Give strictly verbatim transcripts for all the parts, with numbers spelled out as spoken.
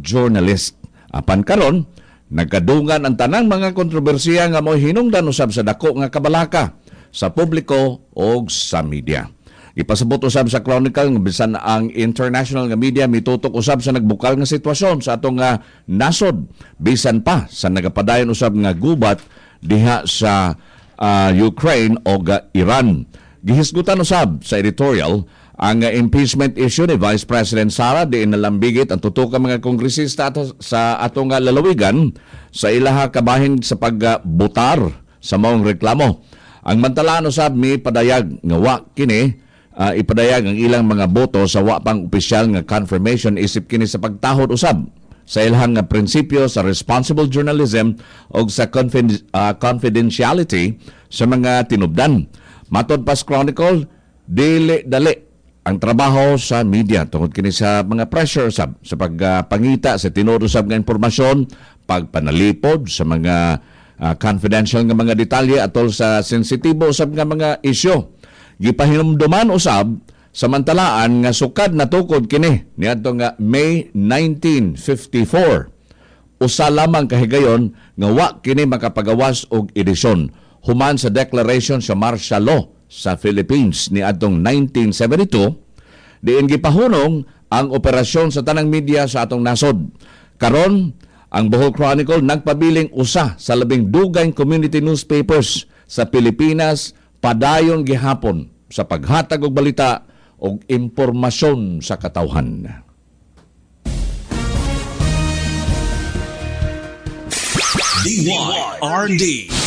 journalist. Apan karon nagkadungan ang tanang mga kontrobersiya nga mo'y hinungdan usab sa dako nga kabalaka sa publiko o sa media. Ipasabot usab sa Chronicle nga bisan ang international nga media mitutok usab sa nagbukal nga sitwasyon sa atong nga nasod bisan pa sa nagapadayon usab nga gubat diha sa uh, Ukraine o ga Iran. Gihisgutan usab sa editorial ang uh, impeachment issue ni Vice President Sara diin nalambigit ang tutukang mga kongresista ato, sa atong uh, lalawigan sa ilaha kabahin sa pagbutar uh, sa maong reklamo. Ang mantalaan usab mi padayag nga wa kini uh, ipadayag ang ilang mga boto sa wa pang opisyal nga confirmation isip kini sa pagtahod usab sa ilahang nga prinsipyo sa responsible journalism o sa confiden- uh, confidentiality sa mga tinubdan. Matod pa sa Chronicle, dili dali ang trabaho sa media tungod kini sa mga pressure sab sa pagpangita uh, sa tinuod usab nga impormasyon, pagpanalipod sa mga uh, confidential nga mga detalye atol sa sensitibo usab nga mga isyu. Gipahinumduman usab samantalaan nga sukad na tukod kini niadto nga May nineteen fifty-four. Usa lamang kahigayon nga wa kini makapagawas og edisyon human sa declaration sa martial law sa Philippines ni atong nineteen seventy-two, diin gipahunong ang operasyon sa tanang media sa atong nasod. Karon, ang Bohol Chronicle nagpabiling usa sa labing dugay community newspapers sa Pilipinas padayon gihapon sa paghatag og balita og impormasyon sa katawhan. D Y R D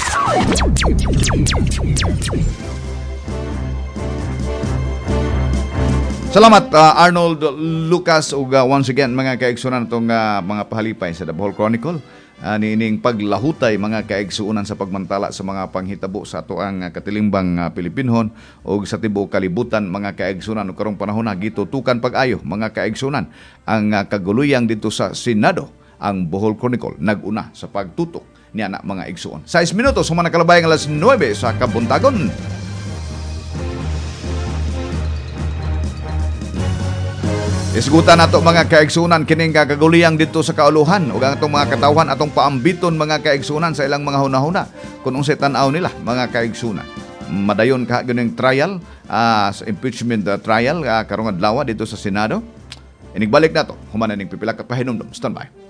Salamat uh, Arnold Lucas ug uh, once again mga kaigsunan itong uh, mga pahalipay sa The Bohol Chronicle. Uh, niining paglahutay mga kaigsuunan sa pagmantala sa mga panghitabo sa atoang uh, katilimbang uh, Pilipinhon o sa tibuok kalibutan mga kaigsunan ug karong panahon na gitutukan pag-ayo mga kaigsunan ang uh, kaguluyang dito sa Senado. Ang Bohol Chronicle nag-una sa pagtutok niya na mga igsuon. sais minutos humana kalabayang alas nuwebe sa kabuntagon. Isgutan nato mga kaigsunan kining kaguliyang dito sa kauluhan ug ang atong mga katawhan atong paambiton mga kaigsunan sa ilang mga hunahuna kung unsay tan-aw nila mga kaigsunan. Madayon ka ganing trial uh, sa impeachment uh, trial uh, karong adlaw dito sa Senado. Inigbalik nato human ning pipila ka pahinumdom. Stand by.